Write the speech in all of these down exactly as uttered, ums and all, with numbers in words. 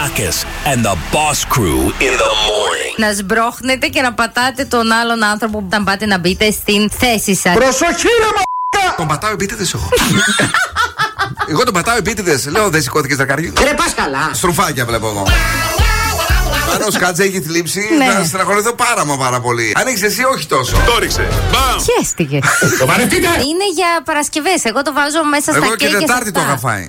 Nakas and the Boss Crew in the morning. Να σμπρώχνετε και να πατάτε τον άλλον άνθρωπο όταν πάτε να μπείτε στην θέση σας. Προσοχή ρε μ***α! Τον πατάω επίτηδες εγώ. Εγώ τον πατάω επίτηδες. Λέω δεν σηκώθηκες δρακάρι. Ρε πας καλά. Στρουφάκια βλέπω εγώ. Αν ο Σκάτζα έχει θλίψει, Ναι. θα στεναχωρηθώ πάρα μα πάρα πολύ. Αν έχεις εσύ, όχι τόσο. Το ρίξε. Μπαμ! Χαίστηκε. Το παρευτείτε. Είναι για Παρασκευές. Εγώ το βάζω μέσα στα Εγώ κέικ και και Τετάρτη το είχα φάει.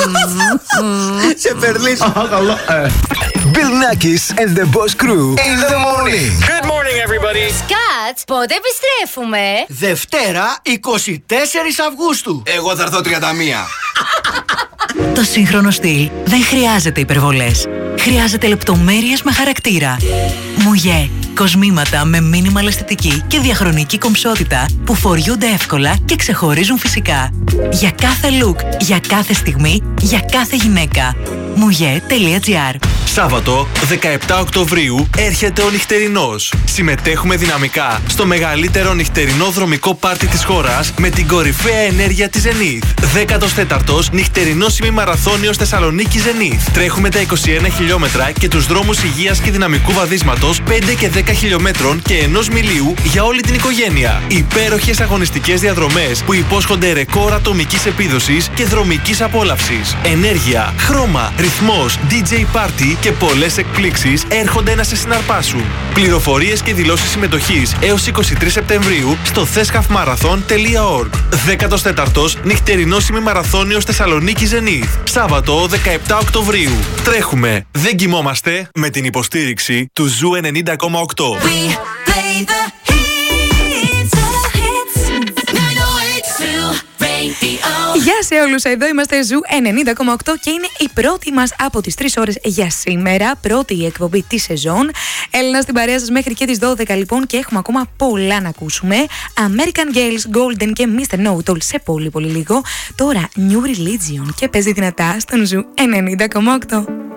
Σε περλίσω. Bill Nackis and the Boss Crew in the morning. Good morning, everybody. Σκάτ, πότε επιστρέφουμε? Δευτέρα εικοστή τέταρτη Αυγούστου. Εγώ θα έρθω τριάντα μία. Το σύγχρονο στυλ δεν χρειάζεται υπερβολές. Χρειάζεται λεπτομέρειες με χαρακτήρα. Μουγέ. Κοσμήματα με μίνιμαλ αισθητική και διαχρονική κομψότητα που φοριούνται εύκολα και ξεχωρίζουν φυσικά. Για κάθε look, για κάθε στιγμή, για κάθε γυναίκα. Μουγέ.gr. Σάββατο δεκαεπτά Οκτωβρίου έρχεται ο νυχτερινός. Συμμετέχουμε δυναμικά στο μεγαλύτερο νυχτερινό δρομικό πάρτι της χώρας με την κορυφαία ενέργεια της Zenith. δέκατος τέταρτος νυχτερινός ημιμαραθώνιος Θεσσαλονίκη Zenith. Τρέχουμε τα είκοσι ένα χιλιόμετρα και τους δρόμους υγείας και δυναμικού βαδίσματος πέντε και δέκα χιλιόμετρων και ενός μιλίου για όλη την οικογένεια. Υπέροχες αγωνιστικές διαδρομές που υπόσχονται ρεκόρ ατομικής επίδοσης και δρομικής απόλαυσης. Ενέργεια, χρώμα, ρυθμός, ντι τζέι Party και πολλές εκπλήξεις έρχονται να σε συναρπάσουν. Πληροφορίες και δηλώσεις συμμετοχής έως είκοσι τρεις Σεπτεμβρίου στο θέσχαφμαραθών τελεία org. δέκατος τέταρτος νυχτερινός ημιμαραθώνιος Θεσσαλονίκη Zenith. Σάββατο δεκαεπτά Οκτωβρίου. Τρέχουμε, δεν κοιμόμαστε, με την υποστήριξη του Ζου ενενήντα κόμμα οκτώ. Γεια σε όλους, εδώ είμαστε Ζου ενενήντα κόμμα οκτώ και είναι η πρώτη μας από τις τρεις ώρες για σήμερα, πρώτη εκπομπή της σεζόν. Έλληνα στην παρέα σας μέχρι και τις δώδεκα λοιπόν και έχουμε ακόμα πολλά να ακούσουμε. American Girls, Golden και μίστερ Know-It-All σε πολύ πολύ λίγο. Τώρα New Religion και παίζει δυνατά στον Ζου ενενήντα κόμμα οκτώ.